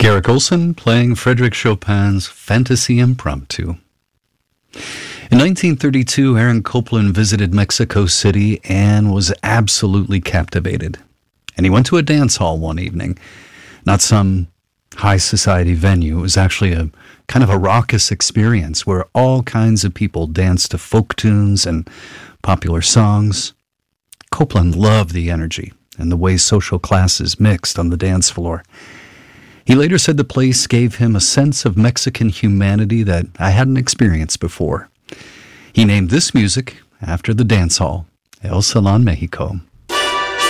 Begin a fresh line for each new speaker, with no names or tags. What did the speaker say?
Garrick Olson playing Frédéric Chopin's Fantasy Impromptu. In 1932, Aaron Copland visited Mexico City and was absolutely captivated. And he went to a dance hall one evening, not some high society venue. It was actually a kind of a raucous experience where all kinds of people danced to folk tunes and popular songs. Copland loved the energy and the way social classes mixed on the dance floor. He later said the place gave him a sense of Mexican humanity that I hadn't experienced before. He named this music after the dance hall, El Salón Mexico.